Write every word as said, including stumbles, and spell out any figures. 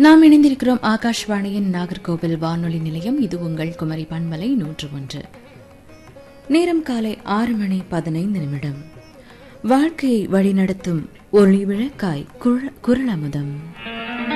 நாம் இணைந்திருக்கிறோம் ஆகாஷ்வாணியின் நாகர்கோவில் வானொலி நிலையம். இது உங்கள் குமரி பண்பலை நூற்று ஒன்று. நேரம் காலை ஆறு மணி பதினைந்து நிமிடம். வாழ்க்கையை வழிநடத்தும் ஒளி விளக்காய் குரலமுதம்.